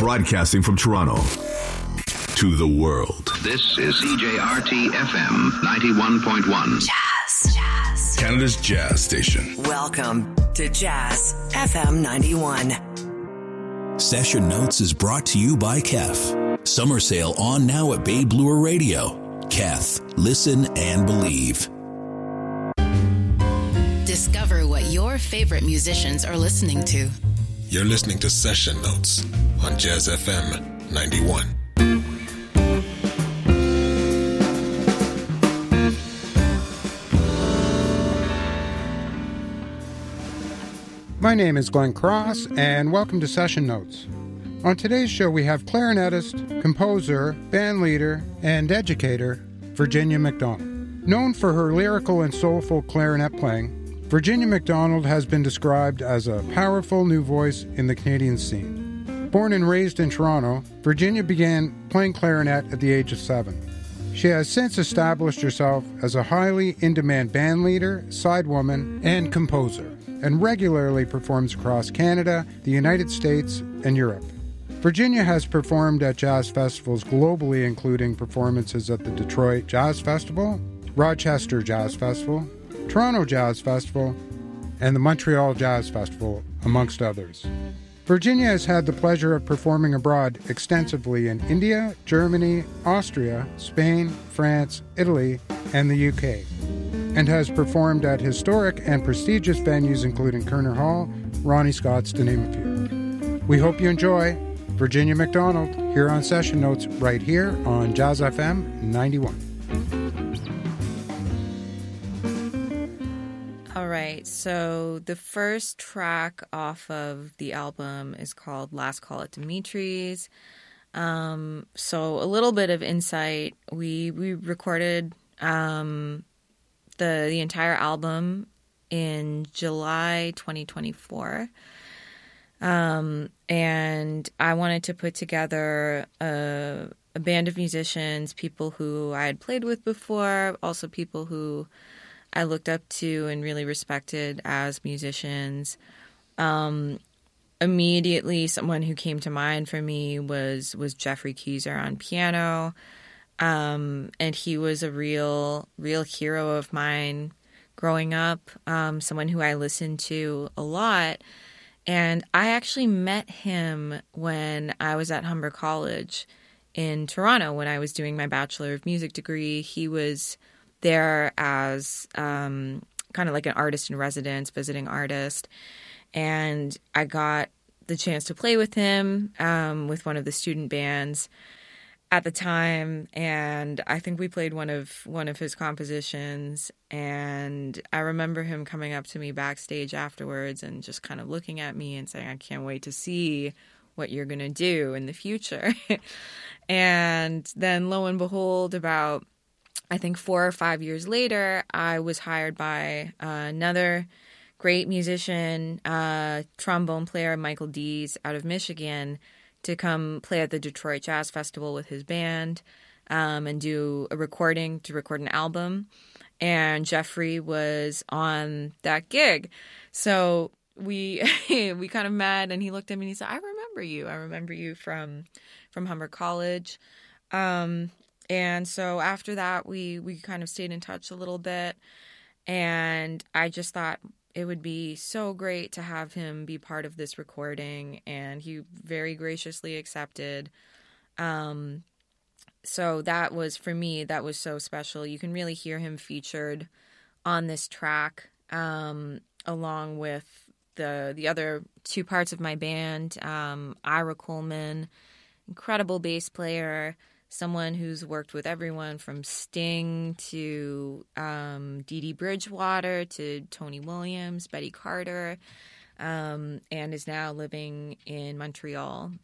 Broadcasting from Toronto to the world. This is CJRT FM 91.1. Jazz. Canada's jazz station. Welcome to Jazz FM 91. Session Notes is brought to you by Kef. Summer sale on now at Bay Bloor Radio. Kef, listen and believe. Discover what your favorite musicians are listening to. You're listening to Session Notes on Jazz FM 91. My name is Glenn Cross, and welcome to Session Notes. On today's show, we have clarinetist, composer, bandleader, and educator, Virginia McDonald. Known for her lyrical and soulful clarinet playing, Virginia McDonald has been described as a powerful new voice in the Canadian scene. Born and raised in Toronto, Virginia began playing clarinet at the age of 7. She has since established herself as a highly in-demand bandleader, sidewoman, and composer, and regularly performs across Canada, the United States, and Europe. Virginia has performed at jazz festivals globally, including performances at the Detroit Jazz Festival, Rochester Jazz Festival, Toronto Jazz Festival, and the Montreal Jazz Festival, amongst others. Virginia has had the pleasure of performing abroad extensively in India, Germany, Austria, Spain, France, Italy, and the UK, and has performed at historic and prestigious venues including Kerner Hall, Ronnie Scott's, to name a few. We hope you enjoy Virginia McDonald here on Session Notes right here on Jazz FM 91. All right, so the first track off of the album is called Last Call at Dimitri's. So a little bit of insight. We recorded the entire album in July 2024. And I wanted to put together a band of musicians, people who I had played with before, also people who I looked up to and really respected as musicians. Immediately, someone who came to mind for me was Jeffrey Keyser on piano. And he was a real hero of mine growing up, someone who I listened to a lot. And I actually met him when I was at Humber College in Toronto when I was doing my Bachelor of Music degree. He was there as kind of like an artist in residence, visiting artist. And I got the chance to play with him with one of the student bands at the time, and I think we played one of his compositions, and I remember him coming up to me backstage afterwards and just kind of looking at me and saying, I can't wait to see what you're going to do in the future. And then lo and behold, about I think 4 or 5 years later, I was hired by another great musician, trombone player, Michael Dees, out of Michigan, to come play at the Detroit Jazz Festival with his band and do a recording to record an album. And Jeffrey was on that gig. So we kind of met, and he looked at me and he said, I remember you from Humber College. And so after that, we kind of stayed in touch a little bit. And I just thought it would be so great to have him be part of this recording, and he very graciously accepted. So that was, for me, that was so special. You can really hear him featured on this track, along with the other two parts of my band. Ira Coleman, incredible bass player, someone who's worked with everyone from Sting to Dee Dee Bridgewater to Tony Williams, Betty Carter, and is now living in Montreal.